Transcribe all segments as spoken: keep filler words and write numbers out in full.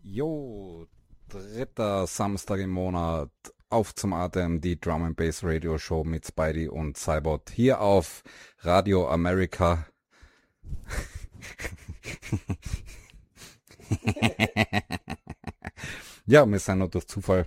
Jo, dritter Samstag im Monat, auf zum Atem, die Drum and Bass Radio Show mit Spidey und Cybot hier auf Radio America. Ja, wir sind noch durch Zufall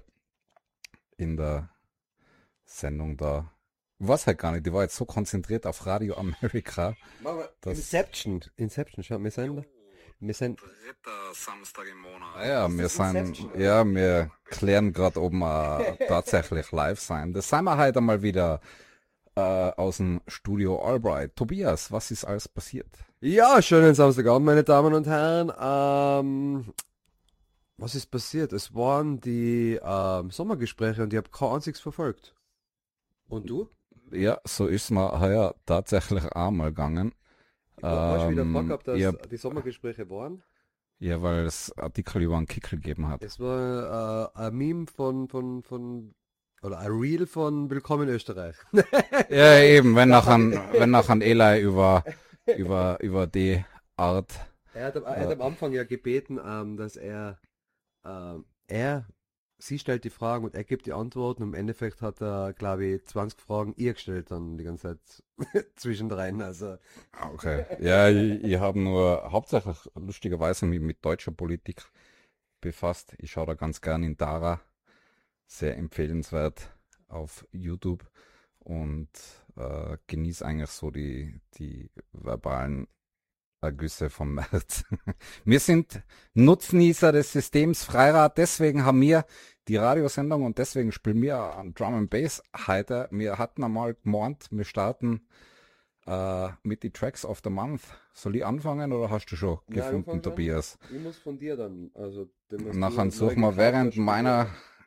in der Sendung da. Ich weiß halt gar nicht, die war jetzt so konzentriert auf Radio America. Dass Inception, Inception, schau, wir sind da. Wir sind dritter Samstag im Monat. Ah ja, wir sind, ja, wir klären gerade, ob wir tatsächlich live sein. Das sind wir heute mal wieder äh, aus dem Studio Albright. Tobias, was ist alles passiert? Ja, schönen Samstagabend, meine Damen und Herren. Ähm, was ist passiert? Es waren die ähm, Sommergespräche und ich habe kein einziges verfolgt. Und du? Ja, so ist mir heuer tatsächlich auch mal gegangen. Hast du wieder Ähm, Bock gehabt, dass ja. die Sommergespräche waren? Ja, weil es Artikel über einen Kickel gegeben hat. Es war äh, ein Meme von, von, von, oder ein Reel von Willkommen in Österreich. Ja, eben, wenn nach ein, wenn nach ein Eli über, über, über die Art. Er hat, am- er hat am Anfang ja gebeten, ähm, dass er, ähm, er, sie stellt die Fragen und er gibt die Antworten. Im Endeffekt hat er, glaube ich, zwanzig Fragen ihr gestellt dann die ganze Zeit zwischendrin. Also, Okay. Ja, ich, ich habe nur hauptsächlich lustigerweise mich mit deutscher Politik befasst. Ich schaue da ganz gern in Dara. Sehr empfehlenswert auf YouTube und äh, genieße eigentlich so die, die verbalen Ergüsse vom März. Wir sind Nutznießer des Systems Freirad, deswegen haben wir die Radiosendung und deswegen spielen wir an Drum and Bass heute. Wir hatten einmal gemeint, wir starten äh, mit die Tracks of the Month. Soll ich anfangen oder hast du schon Ja, gefunden, anfangen schon. Tobias? ich muss von dir dann, also, den musst Nachher du suchen neu wir während gekauft hast, meiner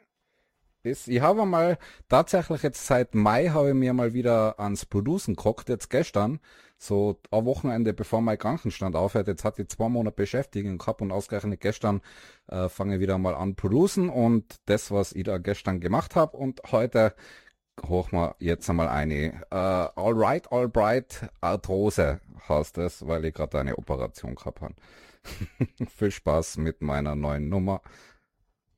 ist, ich habe mal tatsächlich jetzt seit Mai habe ich mir mal wieder ans Producen gehockt, jetzt gestern, so am Wochenende, bevor mein Krankenstand aufhört. Jetzt hatte ich zwei Monate Beschäftigung gehabt und ausgerechnet gestern äh, fange ich wieder mal an Producen und das, was ich da gestern gemacht habe und heute hoch mal jetzt einmal eine äh, Alright, Albright Arthrose heißt es, weil ich gerade eine Operation gehabt habe. Viel Spaß mit meiner neuen Nummer